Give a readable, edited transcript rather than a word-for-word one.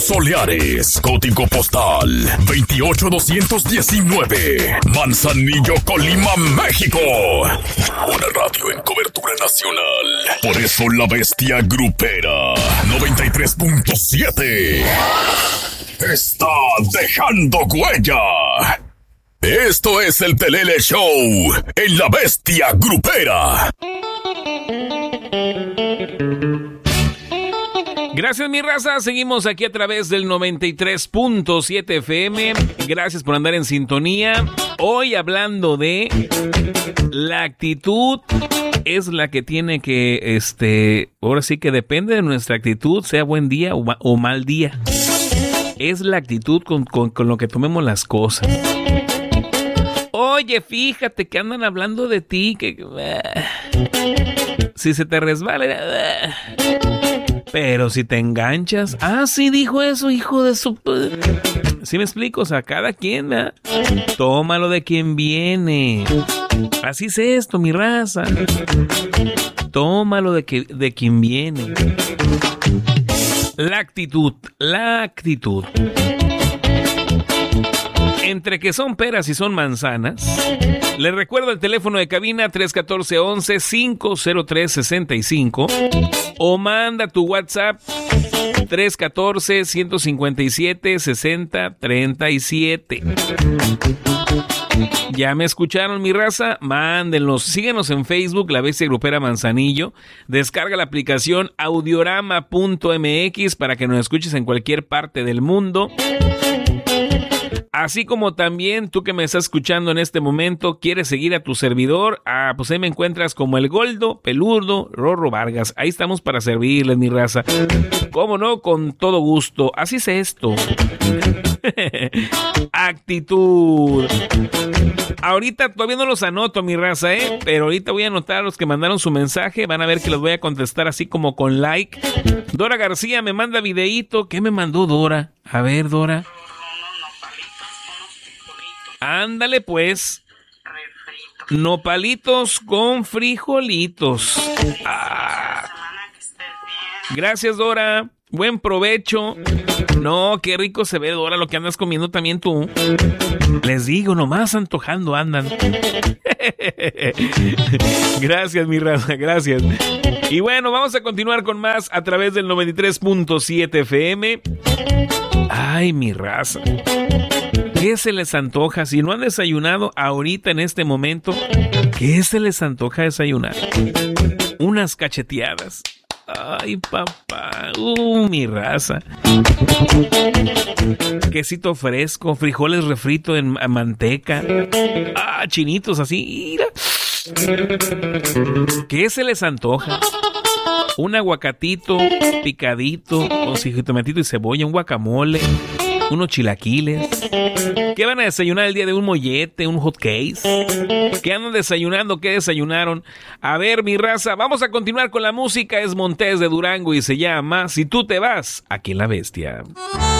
Soleares, código postal 28219, Manzanillo, Colima, México. Una radio en cobertura nacional. Por eso la bestia grupera 93.7 está dejando huella. Esto es el Telele Show en la bestia grupera. Gracias, mi raza. Seguimos aquí a través del 93.7 FM. Gracias por andar en sintonía. Hoy hablando de la actitud es la que tiene que, ahora sí que depende de nuestra actitud, sea buen día o mal día. Es la actitud con lo que tomemos las cosas. Oye, fíjate que andan hablando de ti, que si se te resbala, pero si te enganchas, sí dijo eso, hijo de su... ¿Sí me explico? O sea, cada quien, ¿verdad? Tómalo de quien viene. Así es esto, mi raza. Tómalo de quien viene. La actitud. Entre que son peras y son manzanas, les recuerdo el teléfono de cabina 314-11-503-65 o manda tu WhatsApp 314-157-6037. ¿Ya me escucharon, mi raza? Mándenlos. Síguenos en Facebook, La Bestia Grupera Manzanillo. Descarga la aplicación audiorama.mx para que nos escuches en cualquier parte del mundo. Así como también tú que me estás escuchando en este momento, quieres seguir a tu servidor, pues ahí me encuentras como el Goldo Peludo Rorro Vargas. Ahí estamos para servirles, mi raza. ¿Cómo no? Con todo gusto. Así es esto. Actitud. Ahorita todavía no los anoto, mi raza, pero ahorita voy a anotar a los que mandaron su mensaje. Van a ver que los voy a contestar así como con like. Dora García me manda videíto. ¿Qué me mandó Dora? A ver, Dora. Ándale, pues. Nopalitos con frijolitos. Gracias, Dora. Buen provecho. No, qué rico se ve, Dora, lo que andas comiendo también tú. Les digo, nomás antojando andan. Gracias, mi raza, gracias. Y bueno, vamos a continuar con más a través del 93.7 FM. Ay, mi raza. ¿Qué se les antoja? Si no han desayunado ahorita en este momento, ¿qué se les antoja desayunar? Unas cacheteadas. Ay, papá. Mi raza. Quesito fresco, frijoles refrito en manteca. Chinitos así. Mira. ¿Qué se les antoja? Un aguacatito picadito con jitomatito y cebolla, un guacamole, unos chilaquiles. ¿Qué van a desayunar el día de un mollete, un hot case? ¿Qué andan desayunando? ¿Qué desayunaron? A ver, mi raza, vamos a continuar con la música. Es Montés de Durango y se llama Si tú te vas, aquí en La Bestia.